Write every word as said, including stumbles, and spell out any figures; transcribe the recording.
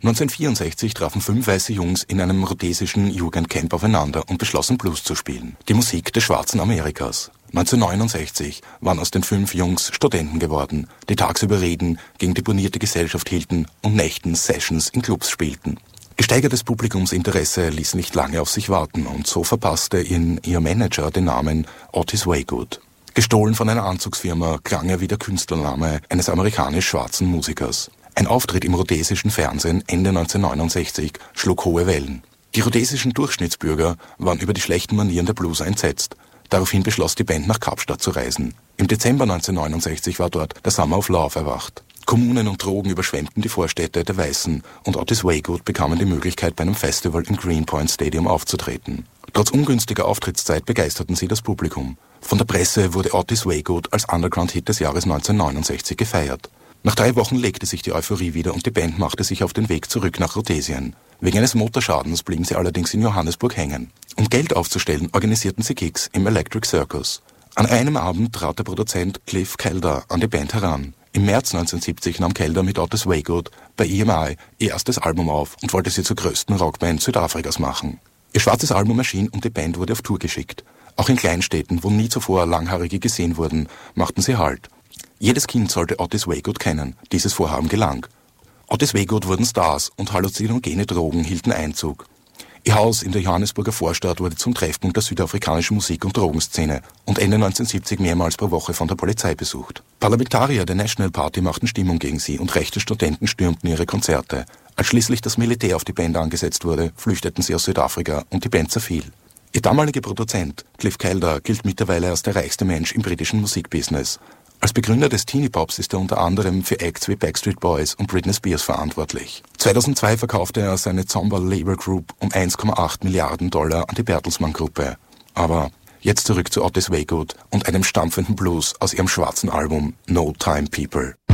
neunzehnhundertvierundsechzig trafen fünf weiße Jungs in einem rhodesischen Jugendcamp aufeinander und beschlossen, Blues zu spielen. Die Musik des schwarzen Amerikas. neunzehnhundertneunundsechzig waren aus den fünf Jungs Studenten geworden, die tagsüber Reden gegen die bonierte Gesellschaft hielten und nächten Sessions in Clubs spielten. Gesteigertes Publikumsinteresse ließ nicht lange auf sich warten und so verpasste ihnen ihr Manager den Namen Otis Waygood. Gestohlen von einer Anzugsfirma klang er wie der Künstlername eines amerikanisch-schwarzen Musikers. Ein Auftritt im rhodesischen Fernsehen Ende neunzehnhundertneunundsechzig schlug hohe Wellen. Die rhodesischen Durchschnittsbürger waren über die schlechten Manieren der Blueser entsetzt. Daraufhin beschloss die Band, nach Kapstadt zu reisen. Im Dezember neunzehnhundertneunundsechzig war dort der Summer of Love erwacht. Kommunen und Drogen überschwemmten die Vorstädte der Weißen und Otis Waygood bekamen die Möglichkeit, bei einem Festival im Greenpoint Stadium aufzutreten. Trotz ungünstiger Auftrittszeit begeisterten sie das Publikum. Von der Presse wurde Otis Waygood als Underground-Hit des Jahres neunzehnhundertneunundsechzig gefeiert. Nach drei Wochen legte sich die Euphorie wieder und die Band machte sich auf den Weg zurück nach Rhodesien. Wegen eines Motorschadens blieben sie allerdings in Johannesburg hängen. Um Geld aufzustellen, organisierten sie Gigs im Electric Circus. An einem Abend trat der Produzent Cliff Calder an die Band heran. Im März neunzehnhundertsiebzig nahm Calder mit Otis Waygood bei E M I ihr erstes Album auf und wollte sie zur größten Rockband Südafrikas machen. Ihr schwarzes Album erschien und die Band wurde auf Tour geschickt. Auch in Kleinstädten, wo nie zuvor Langhaarige gesehen wurden, machten sie Halt. Jedes Kind sollte Otis Waygood kennen. Dieses Vorhaben gelang. Otis Waygood wurden Stars und halluzinogene Drogen hielten Einzug. Ihr Haus in der Johannesburger Vorstadt wurde zum Treffpunkt der südafrikanischen Musik- und Drogenszene und Ende neunzehnhundertsiebzig mehrmals pro Woche von der Polizei besucht. Parlamentarier der National Party machten Stimmung gegen sie und rechte Studenten stürmten ihre Konzerte. Als schließlich das Militär auf die Band angesetzt wurde, flüchteten sie aus Südafrika und die Band zerfiel. Ihr damaliger Produzent, Cliff Calder, gilt mittlerweile als der reichste Mensch im britischen Musikbusiness. Als Begründer des Teenie-Pops ist er unter anderem für Acts wie Backstreet Boys und Britney Spears verantwortlich. zweitausendzwei verkaufte er seine Zomba Label Group um eins Komma acht Milliarden Dollar an die Bertelsmann-Gruppe. Aber jetzt zurück zu Otis Waygood und einem stampfenden Blues aus ihrem schwarzen Album No Time People.